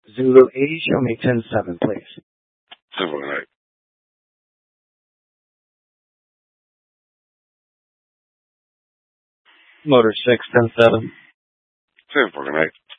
Zulu 80, show me 10-7, please. 10-8. Motor 6, 10-7. 10-8.